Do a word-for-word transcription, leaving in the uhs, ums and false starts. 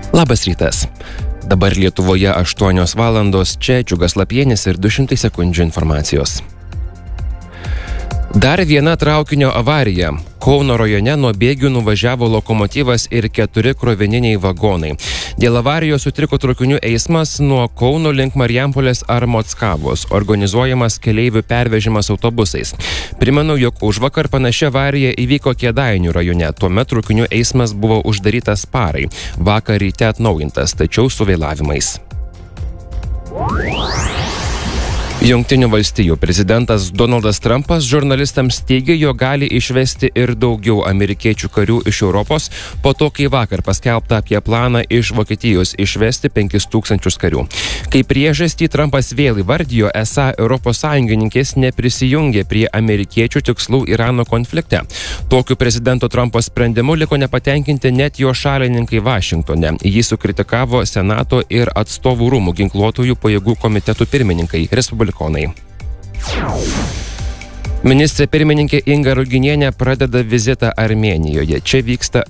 Labas rytas. Dabar Lietuvoje aštuonios valandos, čia Džiugas Lapienis ir du šimtai sekundžių informacijos. Dar viena traukinio avarija. Kauno rajone nuo bėgių nuvažiavo lokomotyvas ir keturi krovininiai vagonai. Dėl avarijos sutriko traukinių eismas nuo Kauno link Marijampolės ar Mockavos. Organizuojamas keleivių pervežimas autobusais. Primenu, jog užvakar panaši avarija įvyko Kėdainių rajone. Tuomet traukinių eismas buvo uždarytas parai. Vakar ryte atnaujintas, tačiau su vėlavimais. Jungtinių valstijų prezidentas Donaldas Trumpas žurnalistams teigė, jog gali išvesti ir daugiau amerikiečių karių iš Europos, po to, kai vakar paskelbta apie planą iš Vokietijos išvesti penkis tūkstančius karių. Kaip priežastį Trumpas vėl įvardijo, esą Europos sąjungininkės neprisijungė prie amerikiečių tikslų Irano konflikte. Tokiu prezidento Trumpo sprendimu liko nepatenkinti net jo šalininkai Vašingtone. Jį sukritikavo Senato ir atstovų rūmų ginkluotųjų pajėgų komitetų pirmininkai respublikonai. Ministrė pirmininkė Inga Ruginienė pradeda vizitą Armėnijoje. Čia vyksta